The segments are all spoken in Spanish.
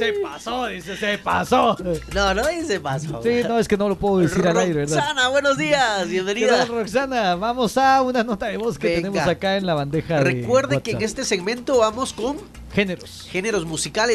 se pasó, dice, se pasó. No dice pasó. Sí, no, es que no lo puedo decir al aire, ¿verdad? Roxana, buenos días, bienvenida. ¿Qué tal, Roxana? Vamos a una nota de voz que Venga. tenemos acá en la bandeja de Recuerde que en WhatsApp. este segmento vamos con Géneros.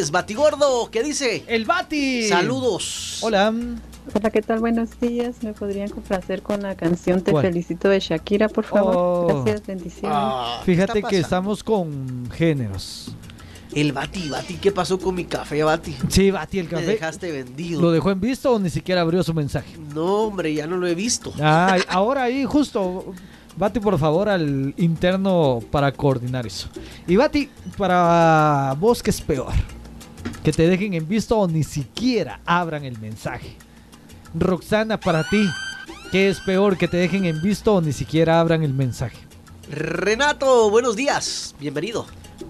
El Bati. Saludos. Hola. Hola, ¿qué tal? Buenos días. ¿Me podrían complacer con la canción Te ¿Cuál? Felicito de Shakira, por favor? Oh. Gracias, bendiciones. Fíjate ¿qué está que pasando? estamos con géneros. El Bati, ¿qué pasó con mi café, Bati? Sí, Bati, el Me café. dejaste vendido. ¿Lo dejó en visto o ni siquiera abrió su mensaje? No, hombre, ya no lo he visto. Ay, ahora ahí, justo. Bati, por favor, al interno para coordinar eso. Y Bati, para vos, ¿qué es peor? Que te dejen en visto o ni siquiera abran el mensaje. Roxana, para ti, ¿qué es peor? Que te dejen en visto o ni siquiera abran el mensaje. Renato, buenos días. Bienvenido.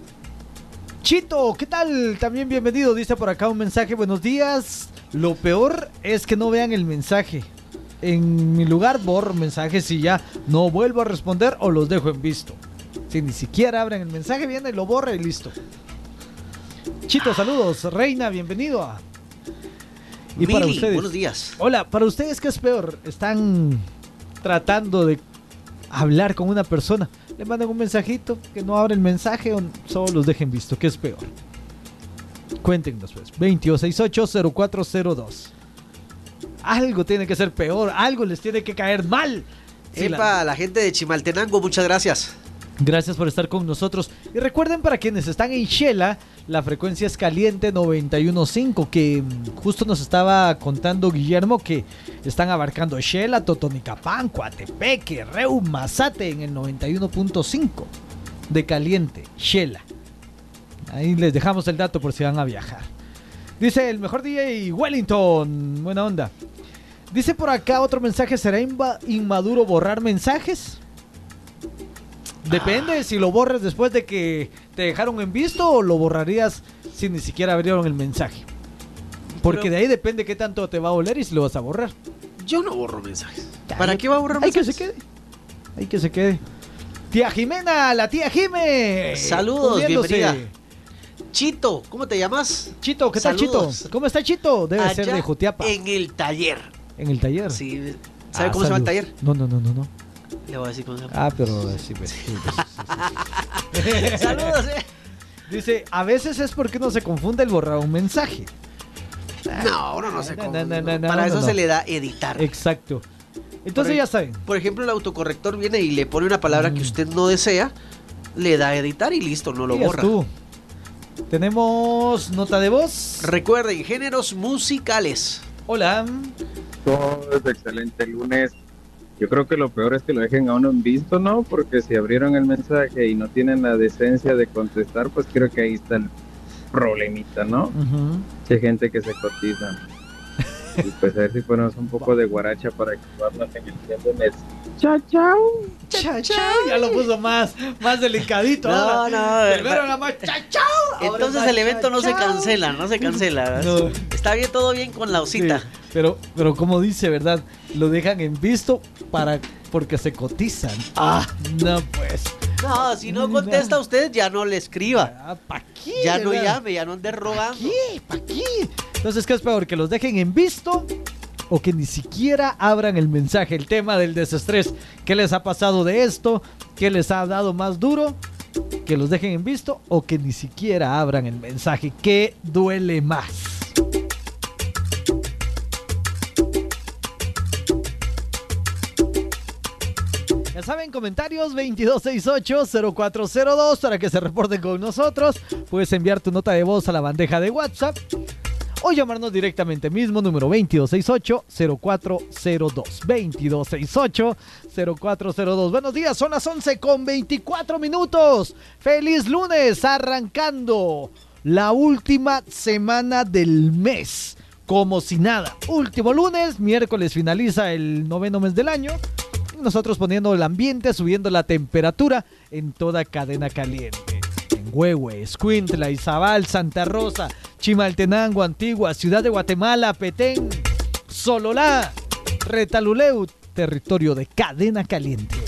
Chito, ¿qué tal? También bienvenido. Dice por acá un mensaje. Buenos días. Lo peor es que no vean el mensaje. En mi lugar borro mensajes y ya no vuelvo a responder o los dejo en visto. Si ni siquiera abren el mensaje, viene, lo borra y listo. Chito, saludos. Reina, bienvenido a... Y Mili, para ustedes. buenos días. Hola, para ustedes, ¿qué es peor? Están tratando de hablar con una persona. Le mandan un mensajito, que no abre el mensaje o solo los dejen visto. ¿Qué es peor? Cuéntenos pues. 2268-0402. Algo tiene que ser peor. Algo les tiene que caer mal. Sí, Epa, la gente de Chimaltenango, muchas gracias. Gracias por estar con nosotros. Y recuerden, para quienes están en Xela, la frecuencia es caliente 91.5, que justo nos estaba contando Guillermo que están abarcando Xela, Totonicapán, Coatepeque, Reu, Mazate en el 91.5 de caliente, Xela. Ahí les dejamos el dato por si van a viajar. Dice el mejor DJ Wellington, buena onda. Dice por acá otro mensaje, ¿será inmaduro borrar mensajes? Depende, si lo borras después de que te dejaron en visto o lo borrarías si ni siquiera abrieron el mensaje. Porque Pero- de ahí depende qué tanto te va a oler y si lo vas a borrar. Yo no borro mensajes. ¿Para qué va a borrar Hay que mensajes? se quede. Hay que se quede. Tía Jimena, la tía Jime. Saludos, Uniéndose. bienvenida. Chito, ¿cómo te llamas? Chito, ¿qué tal, Saludos. Chito? ¿Cómo está Chito? Debe ser Allá de Jutiapa. En el taller. En el taller. Sí. ¿Sabe cómo se llama el taller? No. No. Le voy a decir cómo se llama. Ah, pero sí, pues. Sí. Saludos, Dice, a veces es porque no se confunde el borrar un mensaje. No, uno no se No, confunde. no, Para eso no. se le da editar. Exacto. Entonces Por ya saben. Por ejemplo, el autocorrector viene y le pone una palabra que usted no desea, le da a editar y listo, no lo Digas borra. tú. Tenemos nota de voz. Recuerden, géneros musicales. Hola. Todo es excelente lunes. Yo creo que lo peor es que lo dejen a uno en visto, ¿no? Porque si abrieron el mensaje y no tienen la decencia de contestar, pues creo que ahí está el problemita, ¿no? Ujú. Hay gente que se cotiza. Y pues a ver si ponemos un poco de guaracha para activarnos en el tiempo mes. Chao, chao. Chao, chao. Ya lo puso más delicadito. No, ahora. no. Primero era más chao, chao. Ahora Entonces más el evento chao, no se chao. cancela, no se cancela. No. Está bien, todo bien con la Sí, osita. pero como dice, ¿verdad? Lo dejan en visto porque se cotizan. Ah, no pues. No, si no contesta usted, ya no le escriba. ¿Para qué? Ya no verdad? llame, ya no ande rogando. ¿Para qué? Entonces, ¿qué es peor? ¿Que los dejen en visto o que ni siquiera abran el mensaje? El tema del desestrés. ¿Qué les ha pasado de esto? ¿Qué les ha dado más duro? ¿Que los dejen en visto o que ni siquiera abran el mensaje? ¿Qué duele más? Ya saben, comentarios 2268-0402 para que se reporten con nosotros. Puedes enviar tu nota de voz a la bandeja de WhatsApp o llamarnos directamente, mismo número 2268-0402. 2268-0402. Buenos días, son las 11:24. ¡Feliz lunes! Arrancando la última semana del mes. Como si nada. Último lunes, miércoles finaliza el 9º mes del año. Nosotros poniendo el ambiente, subiendo la temperatura en toda Cadena Caliente. En Huehue, Escuintla, Izabal, Santa Rosa, Chimaltenango, Antigua, Ciudad de Guatemala, Petén, Sololá, Retaluleu, territorio de Cadena Caliente.